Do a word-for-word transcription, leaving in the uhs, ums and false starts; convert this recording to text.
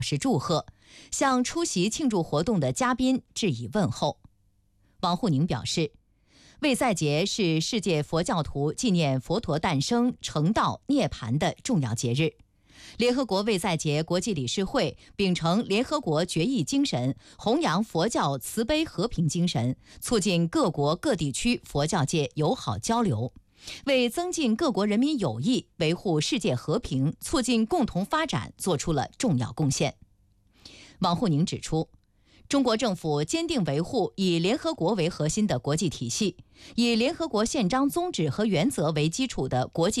示祝贺，向出席庆祝活动的嘉宾致以问候。王沪宁表示，卫赛节是世界佛教徒纪念佛陀诞生、成道、涅槃的重要节日。联合国卫赛节国际理事会秉承联合国决议精神，弘扬佛教慈悲和平精神，促进各国各地区佛教界友好交流，为增进各国人民友谊、维护世界和平、促进共同发展做出了重要贡献。王沪宁指出，中国政府坚定维护以联合国为核心的国际体系，以联合国宪章宗旨和原则为基础的国际